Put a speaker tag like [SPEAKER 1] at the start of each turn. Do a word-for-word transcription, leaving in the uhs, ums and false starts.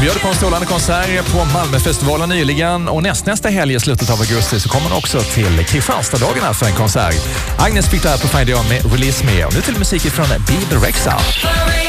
[SPEAKER 1] bjöd på en strålande konsert på Malmöfestivalen nyligen och näst, nästa helg i slutet av augusti så kommer hon också till Kristianstad-dagarna för en konsert. Agnes fick det här på Find It On med Release Me och nu till musik från Bebe Rexha.